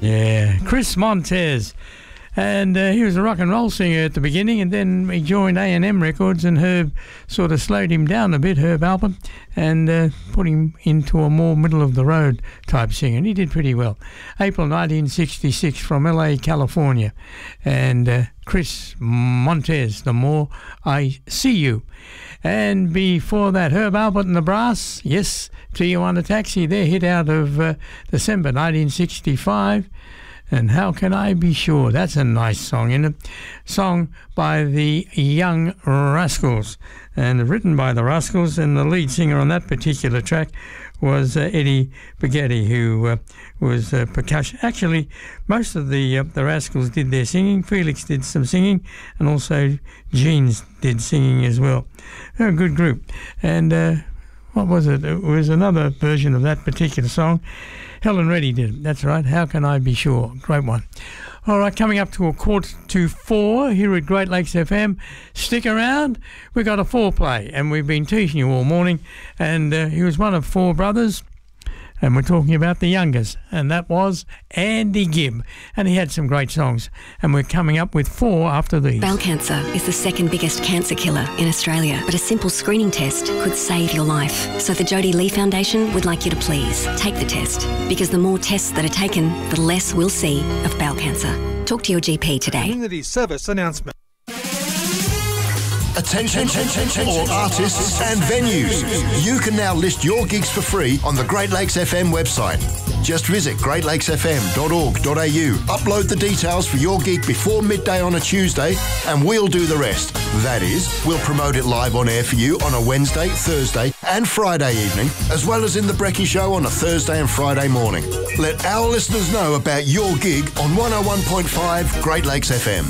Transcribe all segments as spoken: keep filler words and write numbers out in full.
Yeah, Chris Montez. And uh, he was a rock and roll singer at the beginning, and then he joined A and M Records, and Herb sort of slowed him down a bit, Herb Alpert, and uh, put him into a more middle-of-the-road type singer, and he did pretty well. April nineteen sixty-six from L A, California, and uh, Chris Montez, The More I See You. And before that, Herb Alpert and the Brass, yes, Tijuana Taxi, their hit out of uh, December nineteen sixty-five. And How Can I Be Sure? That's a nice song, isn't it? Song by the Young Rascals, and written by the Rascals, and the lead singer on that particular track was uh, Eddie Baghetti, who uh, was uh, percussion. Actually, most of the uh, the Rascals did their singing. Felix did some singing, and also Jeans did singing as well. They're a good group. And uh, what was it? It was another version of that particular song. Helen Reddy did it. That's right. How Can I Be Sure? Great one. All right, coming up to a quarter to four here at Great Lakes F M. Stick around. We've got a foreplay, and we've been teaching you all morning. And uh, he was one of four brothers, and we're talking about the youngest, and that was Andy Gibb. And he had some great songs, and we're coming up with four after these. Bowel cancer is the second biggest cancer killer in Australia, but a simple screening test could save your life. So the Jodie Lee Foundation would like you to please take the test, because the more tests that are taken, the less we'll see of bowel cancer. Talk to your G P today. Community service announcement. Attention, attention, all artists and venues. You can now list your gigs for free on the Great Lakes F M website. Just visit great lakes f m dot org dot a u, upload the details for your gig before midday on a Tuesday, and we'll do the rest. That is, we'll promote it live on air for you on a Wednesday, Thursday and Friday evening, as well as in the Brekkie Show on a Thursday and Friday morning. Let our listeners know about your gig on one oh one point five Great Lakes F M.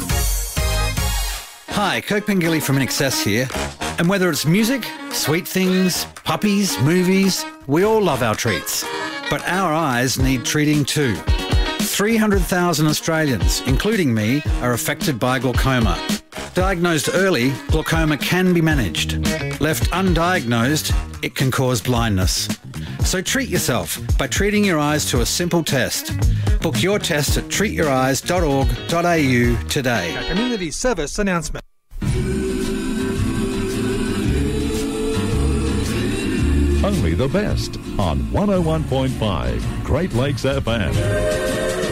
Hi, Kirk Pengilly from In Excess here. And whether it's music, sweet things, puppies, movies, we all love our treats. But our eyes need treating too. three hundred thousand Australians, including me, are affected by glaucoma. Diagnosed early, glaucoma can be managed. Left undiagnosed, it can cause blindness. So treat yourself by treating your eyes to a simple test. Book your test at treat your eyes dot org dot a u today. A community service announcement. Only the best on one oh one point five Great Lakes F M.